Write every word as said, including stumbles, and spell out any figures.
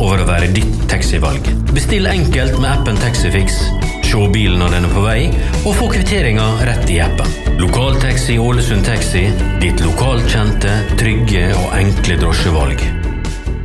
over å være ditt taxivalg. Bestill enkelt med appen Taxifix, se bilen når den er på vei, og få kvitteringen rett i appen. Lokaltaxi Ålesund Taxi, ditt lokalkjente, trygge og enkle drosjevalg.